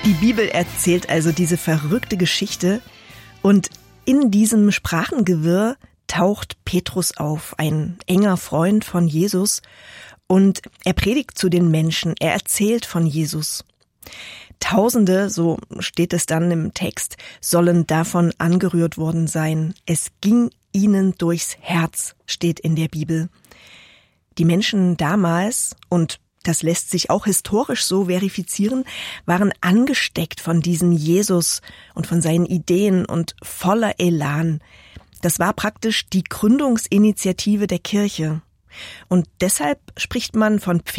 Die Bibel erzählt also diese verrückte Geschichte und in diesem Sprachengewirr taucht Petrus auf, ein enger Freund von Jesus, und er predigt zu den Menschen, er erzählt von Jesus. Tausende, so steht es dann im Text, sollen davon angerührt worden sein. Es ging ihnen durchs Herz, steht in der Bibel. Die Menschen damals, und das lässt sich auch historisch so verifizieren, waren angesteckt von diesem Jesus und von seinen Ideen und voller Elan. Das war praktisch die Gründungsinitiative der Kirche. Und deshalb spricht man von